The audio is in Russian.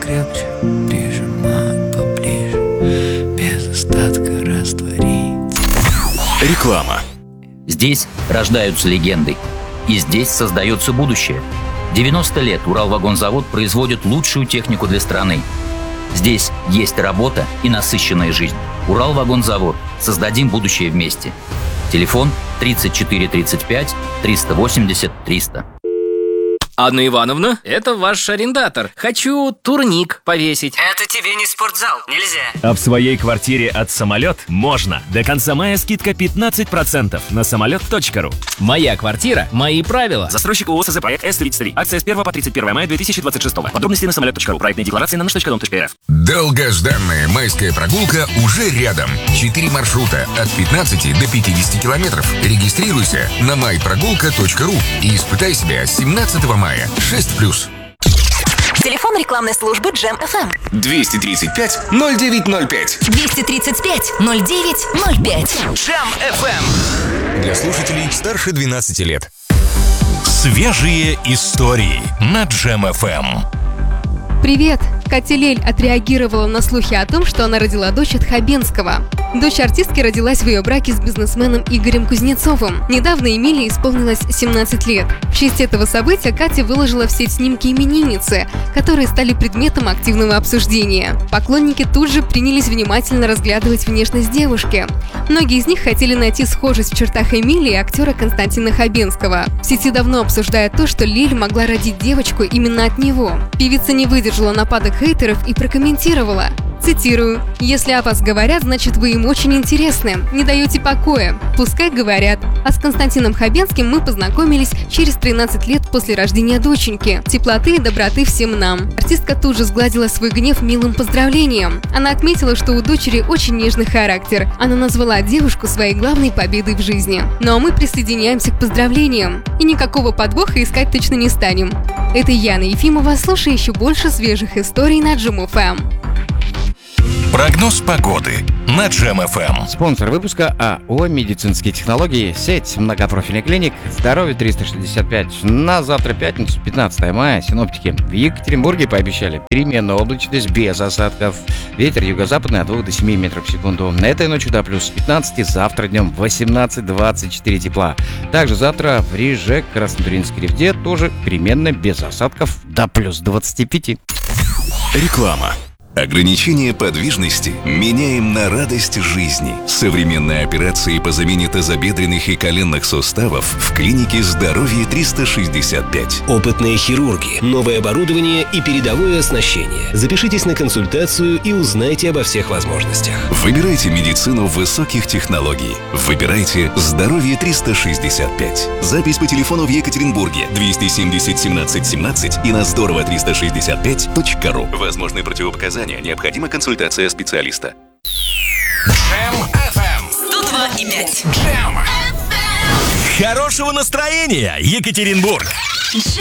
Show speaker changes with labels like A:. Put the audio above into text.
A: крепче, прижимают поближе, без остатка растворить.
B: Реклама.
C: Здесь рождаются легенды, и здесь создается будущее. 90 лет Уралвагонзавод производит лучшую технику для страны. Здесь есть работа и насыщенная жизнь. Уралвагонзавод. Создадим будущее вместе. Телефон 34 35 380 300.
D: Анна Ивановна, это ваш арендатор. Хочу турник повесить.
E: Это тебе не спортзал, нельзя.
F: А в своей квартире от «Самолет» можно. До конца мая скидка 15% на самолет.ру.
D: Моя квартира, мои правила.
F: Застройщик ООО СЗ проект С-33. Акция с 1 по 31 мая 2026. Подробности на самолет.ру. Проектная декларация на nаш.com.rf.
G: Долгожданная майская прогулка уже рядом. 4 маршрута от 15 до 50 километров. Регистрируйся на myprogulka.ru и испытай себя с 17 мая. 6+.
H: Телефон рекламной службы Джем FM.
G: 235-0905.
H: 235-0905.
E: Джем FM.
G: Для слушателей старше 12 лет.
B: Свежие истории на Джем FM.
I: Привет! Катя Лель отреагировала на слухи о том, что она родила дочь от Хабенского. Дочь артистки родилась в ее браке с бизнесменом Игорем Кузнецовым. Недавно Эмилии исполнилось 17 лет. В честь этого события Катя выложила в сеть снимки именинницы, которые стали предметом активного обсуждения. Поклонники тут же принялись внимательно разглядывать внешность девушки. Многие из них хотели найти схожесть в чертах Эмилии и актера Константина Хабенского. В сети давно обсуждают то, что Лель могла родить девочку именно от него. Певица не выдержала нападок хейтеров и прокомментировала. Цитирую: «Если о вас говорят, значит вы им очень интересны, не даете покоя. Пускай говорят. А с Константином Хабенским мы познакомились через 13 лет после рождения доченьки. Теплоты и доброты всем нам». Артистка тут же сгладила свой гнев милым поздравлением. Она отметила, что у дочери очень нежный характер. Она назвала девушку своей главной победой в жизни. Ну а мы присоединяемся к поздравлениям. И никакого подвоха искать точно не станем. Это Яна Ефимова. Слушай еще больше свежих историй на Джем FM.
B: Прогноз погоды на Джем FM.
J: Спонсор выпуска АО «Медицинские технологии», сеть многопрофильных клиник «Здоровье 365». На завтра, пятницу, 15 мая, синоптики в Екатеринбурге пообещали переменную облачность без осадков. Ветер юго-западный от 2 до 7 метров в секунду. На этой ночью до плюс 15, завтра днем 18-24 тепла. Также завтра в Риже, Краснотуринской Ревде тоже переменно без осадков до плюс 25.
B: Реклама.
K: Ограничение подвижности меняем на радость жизни. Современные операции по замене тазобедренных и коленных суставов в клинике «Здоровье 365».
L: Опытные хирурги, новое оборудование и передовое оснащение. Запишитесь на консультацию и узнайте обо всех возможностях.
K: Выбирайте медицину высоких технологий. Выбирайте «Здоровье 365». Запись по телефону в Екатеринбурге 270 17 17 и на здорово365.ру. Возможны противопоказания. Необходима консультация специалиста.
B: Джем FM
H: 102,5.
B: Джем. Хорошего настроения, Екатеринбург!
H: Джем.